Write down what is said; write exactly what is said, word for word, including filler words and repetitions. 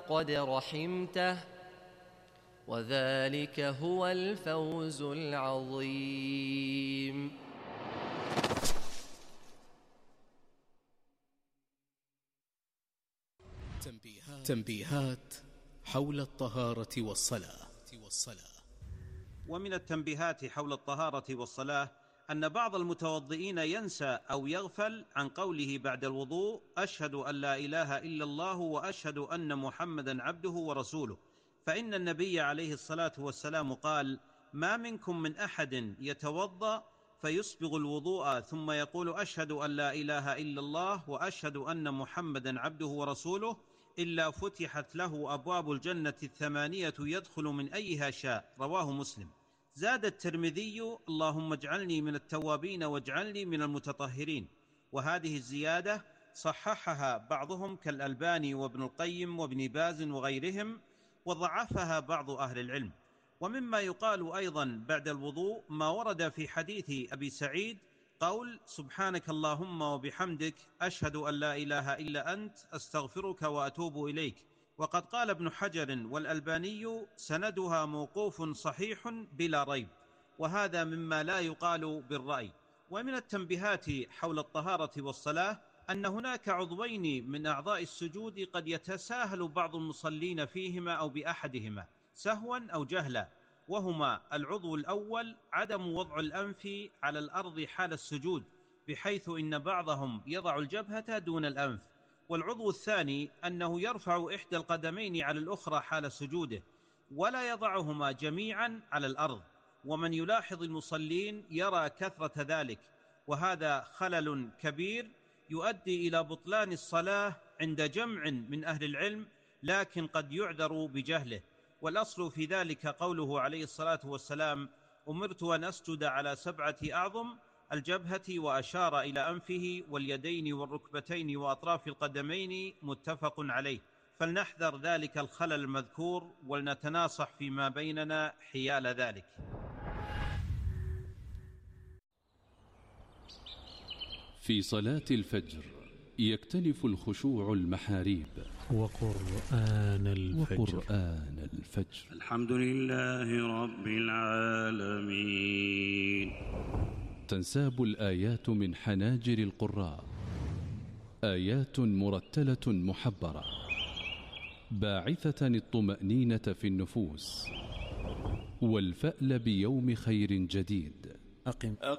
فقد رحمته وذلك هو الفوز العظيم. تنبيهات حول الطهارة والصلاة. ومن التنبيهات حول الطهارة والصلاة أن بعض المتوضئين ينسى أو يغفل عن قوله بعد الوضوء: أشهد أن لا إله إلا الله وأشهد أن محمدا عبده ورسوله. فإن النبي عليه الصلاة والسلام قال: ما منكم من أحد يتوضأ فيسبغ الوضوء ثم يقول: أشهد أن لا إله إلا الله وأشهد أن محمدا عبده ورسوله إلا فتحت له أبواب الجنة الثمانية يدخل من أيها شاء. رواه مسلم. زاد الترمذي: اللهم اجعلني من التوابين واجعلني من المتطهرين. وهذه الزيادة صححها بعضهم كالألباني وابن القيم وابن باز وغيرهم، وضعفها بعض أهل العلم. ومما يقال أيضا بعد الوضوء ما ورد في حديث أبي سعيد قول: سبحانك اللهم وبحمدك أشهد أن لا إله إلا أنت أستغفرك وأتوب إليك. وقد قال ابن حجر والألباني: سندها موقوف صحيح بلا ريب، وهذا مما لا يقال بالرأي. ومن التنبيهات حول الطهارة والصلاة أن هناك عضوين من أعضاء السجود قد يتساهل بعض المصلين فيهما أو بأحدهما سهوا أو جهلا، وهما: العضو الأول عدم وضع الأنف على الأرض حال السجود، بحيث إن بعضهم يضع الجبهة دون الأنف. والعضو الثاني أنه يرفع إحدى القدمين على الأخرى حال سجوده ولا يضعهما جميعا على الأرض. ومن يلاحظ المصلين يرى كثرة ذلك، وهذا خلل كبير يؤدي إلى بطلان الصلاة عند جمع من أهل العلم، لكن قد يعذر بجهله. والأصل في ذلك قوله عليه الصلاة والسلام: أمرت أن أسجد على سبعة أعظم: الجبهة، وأشار إلى أنفه واليدين والركبتين وأطراف القدمين، متفق عليه. فلنحذر ذلك الخلل المذكور ولنتناصح فيما بيننا حيال ذلك. في صلاة الفجر يكتنف الخشوع المحاريب وقرآن الفجر, وقرآن الفجر. الحمد لله رب العالمين. تنساب الآيات من حناجر القراء، آيات مرتلة محبرة باعثة الطمأنينة في النفوس والفأل بيوم خير جديد. أقم